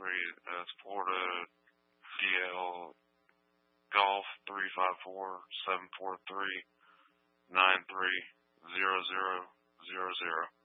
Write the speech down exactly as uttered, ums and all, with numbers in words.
three. That's Florida D L Golf three five four seven four three nine three zero zero zero zero.